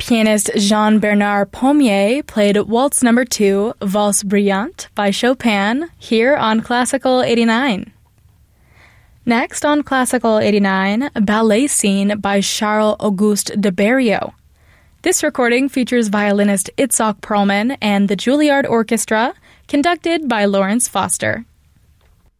Pianist Jean-Bernard Pommier played Waltz No. 2, Valse Brillante by Chopin, here on Classical 89. Next on Classical 89, Ballet Scene by Charles-Auguste de Berriot. This recording features violinist Itzhak Perlman and the Juilliard Orchestra, conducted by Lawrence Foster.